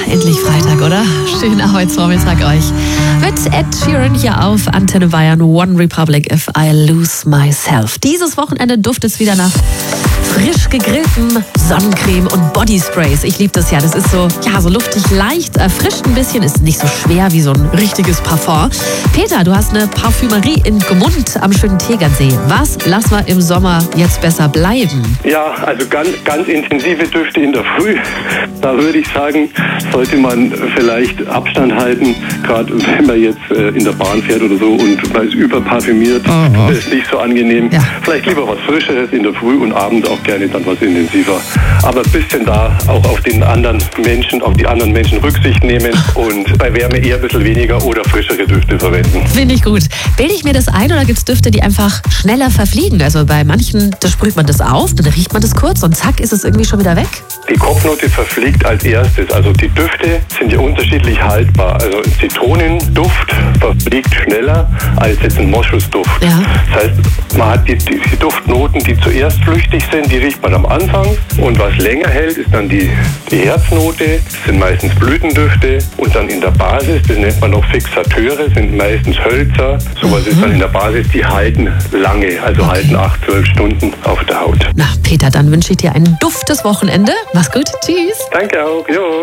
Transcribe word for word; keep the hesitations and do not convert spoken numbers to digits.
endlich Freitag, oder? Schönen Arbeitsvormittag euch. Mit Ed Sheeran hier auf Antenne Bayern, One Republic, If I Lose Myself. Dieses Wochenende duftet es wieder nach frisch gegrilltem Sonnencreme und Bodysprays. Ich liebe das ja. Das ist so, ja, so luftig, leicht, erfrischt ein bisschen, ist nicht so schwer wie so ein richtiges Parfum. Peter, du hast eine Parfümerie in Gmund am schönen Tegernsee. Was lassen wir im Sommer jetzt besser bleiben? Ja, also ganz, ganz intensive Düfte in der Früh. Da würde ich sagen, sollte man vielleicht Abstand halten, gerade wenn man jetzt äh, in der Bahn fährt oder so und man ist überparfümiert. Oh. Das ist nicht so angenehm. Ja. Vielleicht lieber was Frischeres in der Früh und abends auch gerne dann was intensiver. Aber ein bisschen da auch auf den anderen Menschen, auf die anderen Menschen Rücksicht nehmen und bei Wärme eher ein bisschen weniger oder frischere Düfte verwenden. Finde ich gut. Bilde ich mir das ein oder gibt es Düfte, die einfach schneller verfliegen? Also bei manchen, da sprüht man das auf, dann riecht man das kurz und zack, ist es irgendwie schon wieder weg? Die Kopfnote verfliegt als erstes. Also die Düfte sind ja unterschiedlich haltbar. Also ein Zitronenduft verfliegt schneller als jetzt ein Moschusduft. Ja. Das heißt, man hat die, die, die Duftnoten, die zuerst flüchtig sind, die riecht man am Anfang. Und was länger hält, ist dann die, die Herznote. Das sind meistens Blütendüfte. Und dann in der Basis, das nennt man noch Fixateure, sind meistens Hölzer. Sowas mhm. ist dann in der Basis, die halten lange, also okay. halten acht, zwölf Stunden auf der Haut. Na Peter, dann wünsche ich dir ein duftes Wochenende. Mach's gut, tschüss. Danke auch, jo.